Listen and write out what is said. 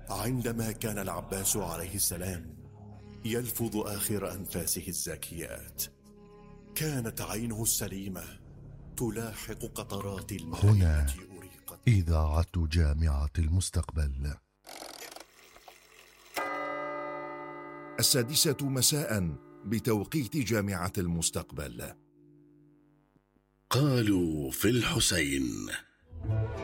عندما كان العباس عليه السلام يلفظ آخر أنفاسه الزاكيات، كانت عينه السليمة تلاحق قطرات الماء هنا التي أريقت. إذاعة جامعة المستقبل. 6 مساء بتوقيت جامعة المستقبل. قالوا في الحسين